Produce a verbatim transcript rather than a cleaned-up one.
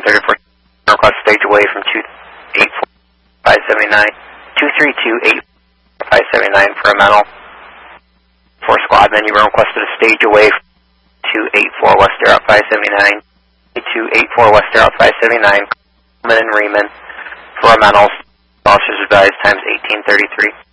thirty-four. Request stage away from two eight four five seven nine. two three two eight five seven nine for a mental. For squadman, you were requested a stage away from two eight four West Air Route five seventy-nine. two eight four West Air Route five seventy-nine. Coleman and Riemann for a mental. Officers advised times eighteen thirty-three.